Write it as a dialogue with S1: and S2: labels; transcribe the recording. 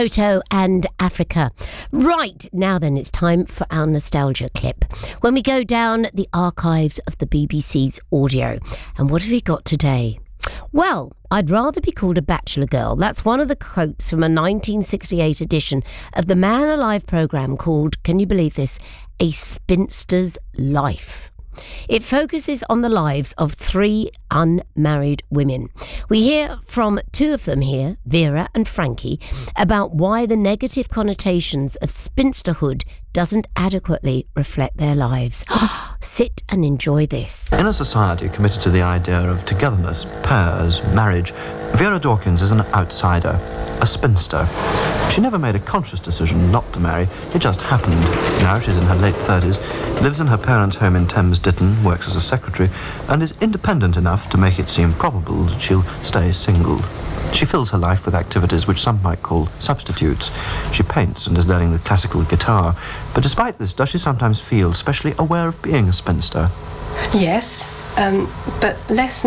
S1: Toto and Africa. Right, now then, it's time for our nostalgia clip. When we go down the archives of the BBC's audio. And what have we got today? Well, I'd rather be called a bachelor girl. That's one of the quotes from a 1968 edition of the Man Alive programme called, can you believe this, A Spinster's Life. It focuses on the lives of 3 unmarried women. We hear from 2 of them here, Vera and Frankie, about why the negative connotations of spinsterhood doesn't adequately reflect their lives. Sit and enjoy this.
S2: In a society committed to the idea of togetherness, pairs, marriage, Vera Dawkins is an outsider, a spinster. She never made a conscious decision not to marry, it just happened. Now she's in her late 30s, lives in her parents' home in Thames Ditton, works as a secretary, and is independent enough to make it seem probable that she'll stay single. She fills her life with activities which some might call substitutes. She paints and is learning the classical guitar. But despite this, does she sometimes feel specially aware of being a spinster?
S3: Yes, but less